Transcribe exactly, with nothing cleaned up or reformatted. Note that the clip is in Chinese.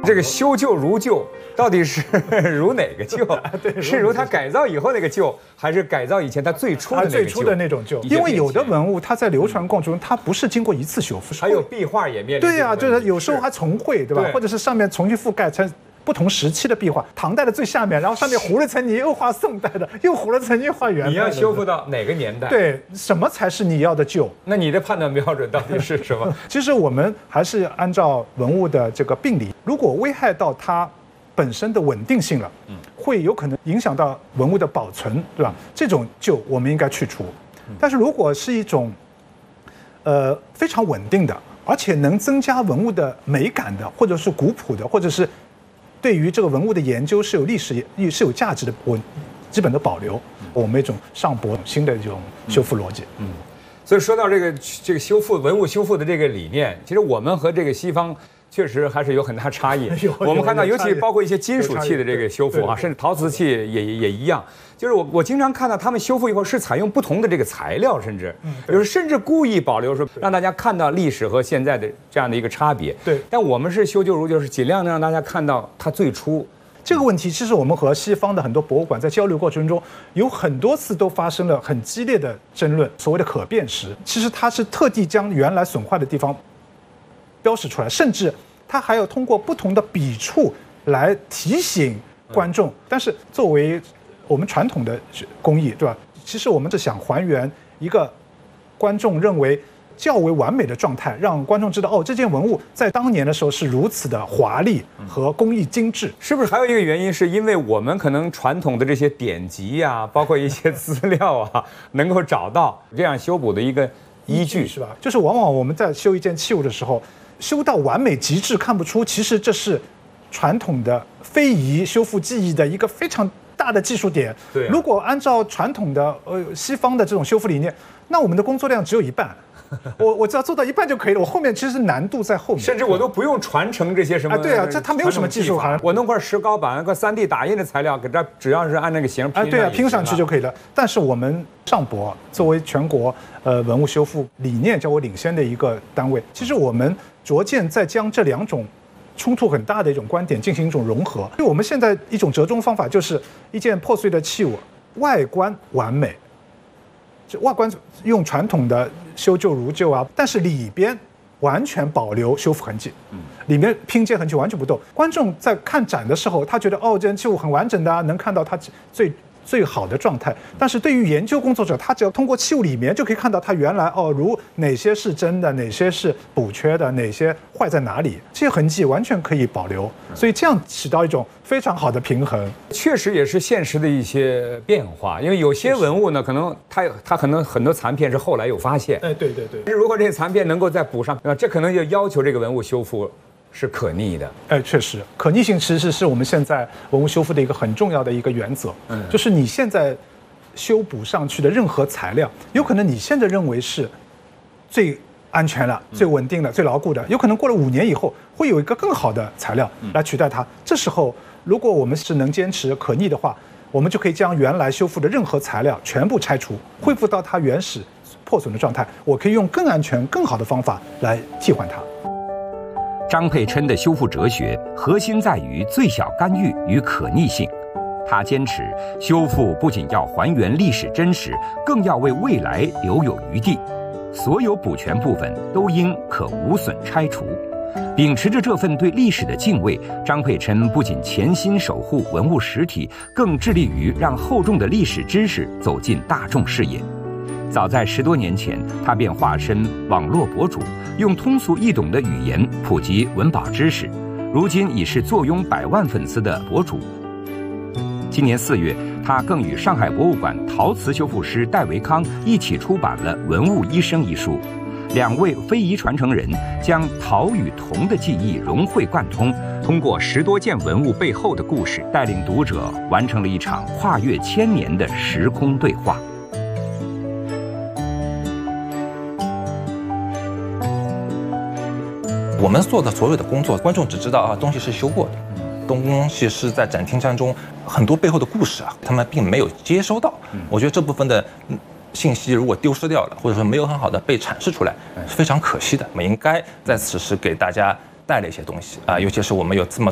这个修旧如旧，到底是如哪个旧？是如它改造以后那个旧，还是改造以前它最初的那个旧？ 最初的那种旧。因为有的文物它在流传过程中，它不是经过一次修复， 还有壁画也面临。 对呀，就是有时候还重绘，对吧？或者是上面重新覆盖成。不同时期的壁画，唐代的最下面，然后上面糊了层泥，又画宋代的，又糊了层泥画元代的。 你要修复到哪个年代？ 对，什么才是你要的旧？ 那你的判断标准到底是什么？ 其实我们还是按照文物的这个病理，如果危害到它本身的稳定性了，嗯，会有可能影响到文物的保存，对吧？这种旧我们应该去除。但是如果是一种，呃，非常稳定的，而且能增加文物的美感的，或者是古朴的，或者是对于这个文物的研究是有历史是有价值的，我基本的保留，我们一种上博新的这种修复逻辑。 嗯，所以说到这个这个修复文物修复的这个理念，其实我们和这个西方确实还是有很大差异。我们看到，尤其包括一些金属器的这个修复啊，甚至陶瓷器也也一样。就是我我经常看到他们修复以后是采用不同的这个材料，甚至有时甚至故意保留说让大家看到历史和现在的这样的一个差别。 对， 但我们是修旧如旧，是尽量的让大家看到它最初。 这个问题其实我们和西方的很多博物馆在交流过程中，有很多次都发生了很激烈的争论。所谓的可辨识，其实它是特地将原来损坏的地方标识出来，甚至它还要通过不同的笔触来提醒观众。但是作为我们传统的工艺，对吧？其实我们是想还原一个观众认为较为完美的状态，让观众知道哦，这件文物在当年的时候是如此的华丽和工艺精致。 是不是还有一个原因，是因为我们可能传统的这些典籍呀、啊，包括一些资料啊，能够找到这样修补的一个依据， 是吧？就是往往我们在修一件器物的时候，修到完美极致，看不出其实这是传统的非遗修复技艺的一个非常大的技术点。 对、啊， 如果按照传统的呃西方的这种修复理念，那我们的工作量只有一半。我我只要做到一半就可以了，我后面其实难度在后面， 甚至我都不用传承这些什么。 啊，对啊，这它没有什么技术含量。 我弄块石膏板、个三 D 打印的材料，给它只要是按那个形拼， 啊，对啊，拼上去就可以了。但是我们上博作为全国呃文物修复理念较为领先的一个单位，其实我们逐渐在将这两种冲突很大的一种观点进行一种融合。因为我们现在一种折中方法就是一件破碎的器物，外观完美。外观用传统的修旧如旧啊，但是里边完全保留修复痕迹，里面拼接痕迹完全不动。观众在看展的时候，他觉得哦，这件器物很完整的啊，能看到它最最好的状态。但是对于研究工作者，他只要通过器物里面就可以看到它原来哦，如哪些是真的，哪些是补缺的，哪些坏在哪里，这些痕迹完全可以保留。所以这样起到一种非常好的平衡。 确实也是现实的一些变化，因为有些文物呢，可能它它可能很多残片是后来有发现。 哎，对对对。 如果这些残片能够再补上，啊，这可能就要求这个文物修复是可逆的。 哎，确实，可逆性其实是我们现在文物修复的一个很重要的一个原则。嗯，就是你现在修补上去的任何材料，有可能你现在认为是最安全了、最稳定的、最牢固的，有可能过了五年以后会有一个更好的材料来取代它。这时候，如果我们是能坚持可逆的话，我们就可以将原来修复的任何材料全部拆除，恢复到它原始破损的状态。我可以用更安全、更好的方法来替换它。 张佩琛的修复哲学核心在于最小干预与可逆性。他坚持修复不仅要还原历史真实，更要为未来留有余地。所有补全部分都应可无损拆除。秉持着这份对历史的敬畏，张佩琛不仅潜心守护文物实体，更致力于让厚重的历史知识走进大众视野。早在十多年前，他便化身网络博主，用通俗易懂的语言普及文保知识，如今已是坐拥百万粉丝的博主。今年四月，他更与上海博物馆陶瓷修复师戴维康一起出版了《文物医生》一书。两位非遗传承人将陶与铜的技艺融会贯通，通过十多件文物背后的故事，带领读者完成了一场跨越千年的时空对话。 我们做的所有的工作，观众只知道啊，东西是修过的，东西是在展厅当中很多背后的故事啊，他们并没有接收到。我觉得这部分的信息如果丢失掉了，或者说没有很好的被阐释出来，是非常可惜的。我们应该在此时给大家带来一些东西啊，尤其是我们有这么